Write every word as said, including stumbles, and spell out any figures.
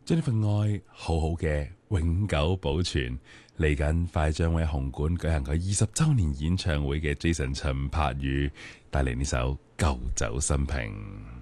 將呢份愛好好嘅永久保存。嚟緊快將會喺紅館舉行佢二十周年演唱會嘅 Jason 陳柏宇帶嚟呢首《舊酒新瓶》。